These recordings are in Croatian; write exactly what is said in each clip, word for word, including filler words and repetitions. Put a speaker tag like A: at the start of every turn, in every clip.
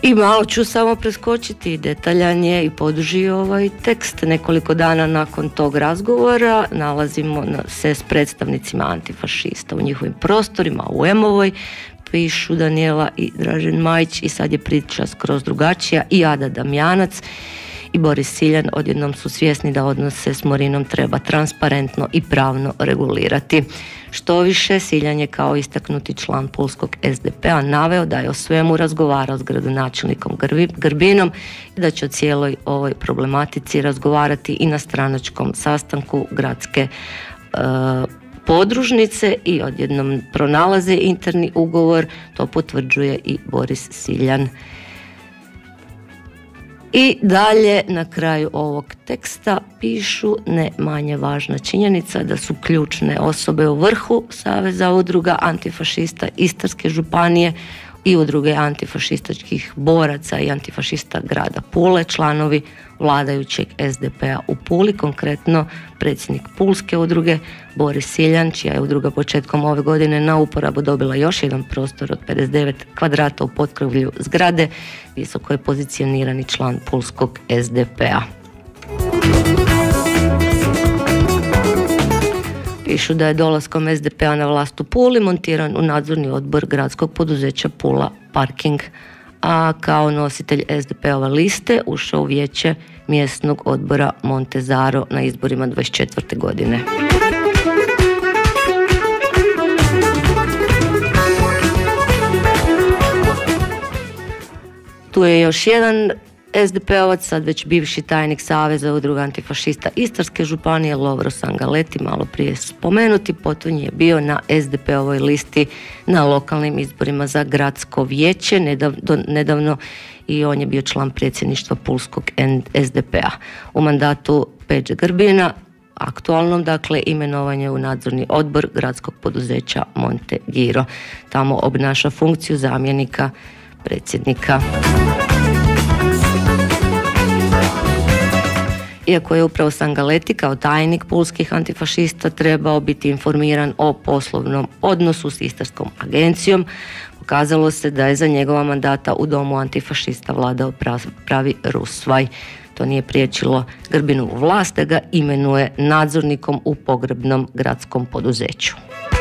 A: I malo ću samo preskočiti, detaljan je i poduži ovaj tekst. Nekoliko dana nakon tog razgovora nalazimo se s predstavnicima antifašista u njihovim prostorima u Emovoj, pišu Danijela i Dražen Majić, i sad je priča skroz drugačija. I Ada Damjanac i Boris Siljan odjednom su svjesni da odnose s Morinom treba transparentno i pravno regulirati. Što više, Siljan je kao istaknuti član pulskog es de pe a naveo da je o svemu razgovarao s gradonačelnikom Grbinom i da će o cijeloj ovoj problematici razgovarati i na stranačkom sastanku gradske e, podružnice, i odjednom pronalaze interni ugovor. To potvrđuje i Boris Siljan. I dalje na kraju ovog teksta pišu ne manje važna činjenica da su ključne osobe u vrhu Saveza udruga antifašista Istarske županije i udruge antifašističkih boraca i antifašista grada Pule članovi vladajućeg es de pe a u Puli, konkretno predsjednik Pulske udruge Boris Siljan, čija je udruga početkom ove godine na uporabu dobila još jedan prostor od pedeset devet kvadrata u potkrovlju zgrade, visoko je pozicionirani član Pulskog es de pe a. Pišu da je dolaskom es de pe a na vlast u Puli montiran u nadzorni odbor gradskog poduzeća Pula Parking, a kao nositelj es de pe ove liste ušao u vijeće mjesnog odbora Montezaro na izborima dvadeset četvrte godine. Tu je još jedan es de pe ovac, sad već bivši tajnik Saveza udruga antifašista Istarske županije Lovro Sangaleti, malo prije spomenuti, potom je bio na es de pe ovoj listi na lokalnim izborima za gradsko vijeće nedavno, nedavno i on je bio član predsjedništva Pulskog es de pe a. U mandatu Peđe Grbina, aktualnom, dakle, imenovanje u nadzorni odbor gradskog poduzeća Monte Giro. Tamo obnaša funkciju zamjenika predsjednika. Iako je upravo Sangaleti kao tajnik pulskih antifašista trebao biti informiran o poslovnom odnosu s Istarskom agencijom, pokazalo se da je za njegova mandata u domu antifašista vladao pravi rusvaj. To nije priječilo Grbinovu vlast da ga imenuje nadzornikom u pogrebnom gradskom poduzeću.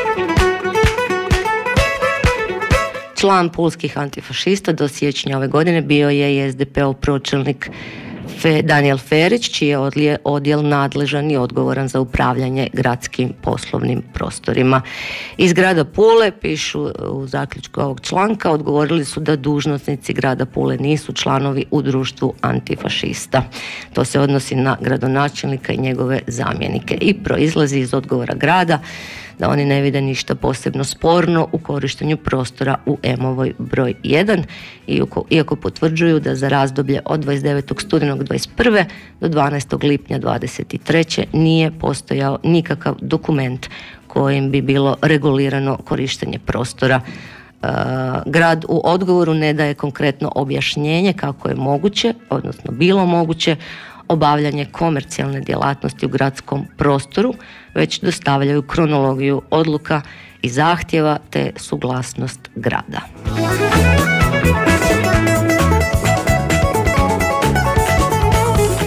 A: Član pulskih antifašista do siječnja ove godine bio je i es de pe ov pročelnik Danijel Ferić, čiji je odjel nadležan i odgovoran za upravljanje gradskim poslovnim prostorima. Iz grada Pule, pišu u zaključku ovog članka, odgovorili su da dužnosnici grada Pule nisu članovi u društvu antifašista. To se odnosi na gradonačelnika i njegove zamjenike i proizlazi iz odgovora grada da oni ne vide ništa posebno sporno u korištenju prostora u Emovoj broj jedan, iako potvrđuju da za razdoblje od dvadeset devetog studenog dvadeset prve do dvanaestog lipnja dvadeset treće nije postojao nikakav dokument kojim bi bilo regulirano korištenje prostora. E, grad u odgovoru ne daje konkretno objašnjenje kako je moguće, odnosno bilo moguće, obavljanje komercijalne djelatnosti u gradskom prostoru, već dostavljaju kronologiju odluka i zahtjeva te suglasnost grada.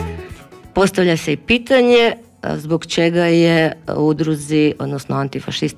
A: Postavlja se i pitanje zbog čega je udruzi, odnosno antifašisti